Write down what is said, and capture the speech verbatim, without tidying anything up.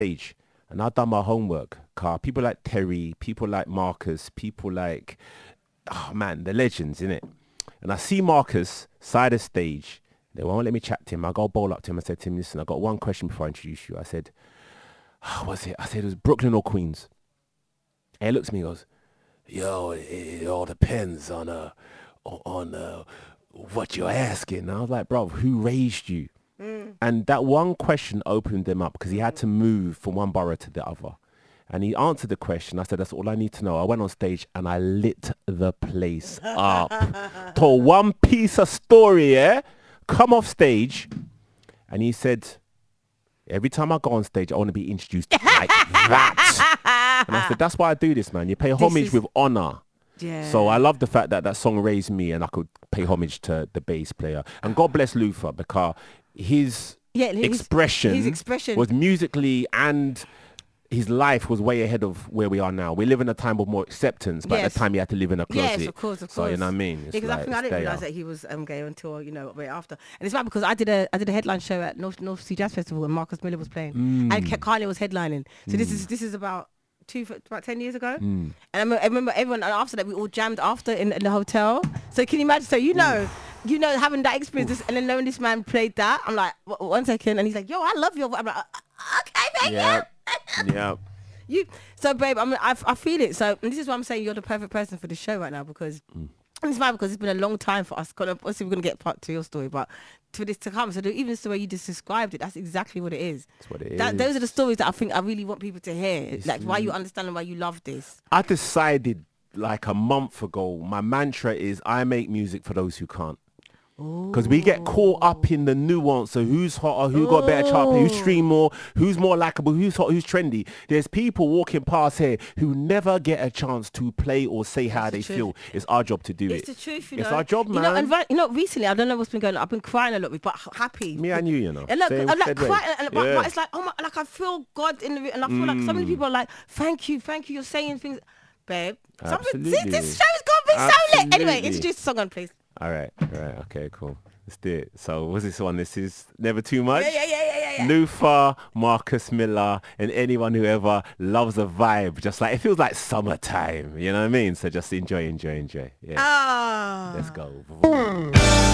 stage and I've done my homework. Car people like Terry, people like Marcus, people like, oh man, the legends, innit? And I see Marcus side of stage. They won't let me chat to him. I go bowl up to him. I said to him, listen, I got one question before I introduce you. I said, oh, what's it? I said, it was Brooklyn or Queens. And he looks at me and goes, yo, it, it all depends on uh, on uh, what you're asking. And I was like, bro, who raised you? Mm. And that one question opened him up because he had to move from one borough to the other. And he answered the question. I said, that's all I need to know. I went on stage and I lit the place up. Told one piece of story, yeah? Come off stage. And he said, every time I go on stage, I want to be introduced like that. And I said, that's why I do this, man. You pay homage is... with honor. Yeah. So I love the fact that that song raised me and I could pay homage to the bass player. And God bless Luther because his, yeah, his expression, his expression was musically and... his life was way ahead of where we are now. We live in a time of more acceptance, but yes. at the time he had to live in a closet. Yes, of course, of course. So you know what I mean? Because yeah, like, I think I didn't realise that he was um, gay until, you know, way after. And it's bad because I did a I did a headline show at North North Sea Jazz Festival and Marcus Miller was playing. Mm. And Kanye was headlining. So mm. this is this is about two about ten years ago. Mm. And I remember, I remember everyone, and after that we all jammed after in, in the hotel. So can you imagine? So you know, mm. you know, having that experience this, and then knowing this man played that, I'm like, one second, and he's like, yo, I love your voice. I'm like, okay, thank yep. you. Yeah. You so babe, I mean, I, I feel it. So and this is why I'm saying you're the perfect person for the show right now because mm. and it's fine because it's been a long time for us. Obviously, we're gonna get part to your story, but for this to come, so the, even the way you just described it, that's exactly what it is. That's what it that, is. Those are the stories that I think I really want people to hear. It's like why you understand and why you love this. I decided like a month ago. My mantra is I make music for those who can't. Because we get caught up in the nuance of who's hotter, who got better chart, who's stream more, who's more likable, who's hot, who's trendy. There's people walking past here who never get a chance to play or say how it's they the feel. It's our job to do it's it. It's the truth, you it's know. our job, man. You know, and right, you know, recently, I don't know what's been going on. I've been crying a lot, but happy. Me and you, you know. And look, Same, I'm like same crying, and, but, yeah. but it's like, oh my, like I feel God in the, and I feel mm. like so many people are like, thank you, thank you, you're saying things. Babe, Absolutely. See, this show's going to be Absolutely. so lit. Anyway, introduce the song on, please. All right, all right, okay, cool. Let's do it. So what's this one? This is Never Too Much. Yeah, yeah, yeah, yeah, yeah. Luther, Marcus Miller, and anyone who ever loves a vibe. Just like, it feels like summertime. You know what I mean? So just enjoy, enjoy, enjoy. Yeah. Oh. Let's go.